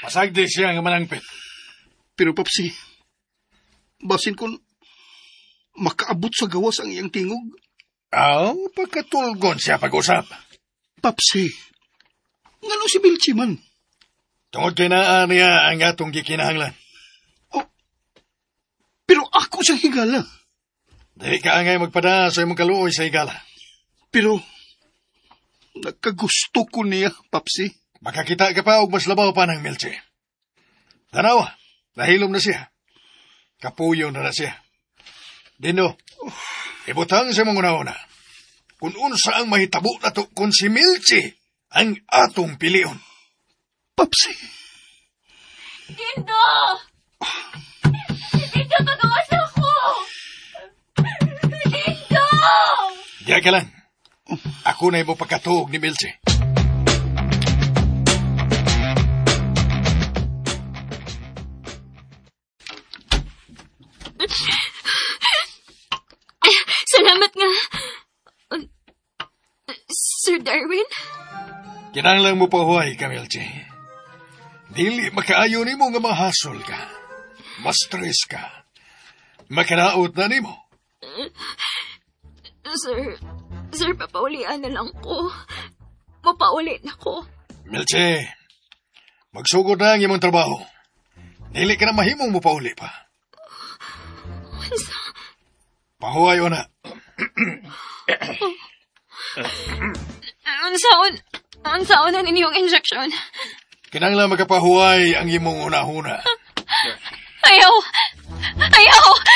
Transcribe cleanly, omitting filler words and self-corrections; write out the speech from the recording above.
Pasagdi siya nga manangpit. Pero Papsi, basin kon makaabot sa gawas ang iyang tingog. Pagkatulgon siya pag-usap. Papsi, ngano si Milchi man? Tungod kinaan niya ang atong gikinahanglan. Pero ako siyang higala. Dili ka angay magpada sa imong kaluoy sa higala. Pero, nagkagusto ko niya, Papsi. Makakita ka pa og mas labaw pa ng Milchi. Tanawa, nahilom na siya. Kapuyo na siya. Dino, ibutang sa mga una. Kung unsa ang mahitabo na to kung si Milchi ang atong pilion. Papsi. Dindo! Dindo, magawas ako! Dindo! Diya ka lang. Ako na mo pagkatuog ni Milchi. Salamat nga. Sir Darwin? Kinahanglan mo pa huway ka, Milchi. Dili makaayo ni mo nga mahasol ka. Ma-stress ka. Makaraot na ni mo. Sir, papaulian na lang ko. Mapauli na ko. Milchi, magsugod na ang imong trabaho. Dili ka na mahimong mo pauli pa. Pahuwayo na. Ang saon na ninyong injection. Kinahanglan magapahuway ang imong una-huna. Ayaw!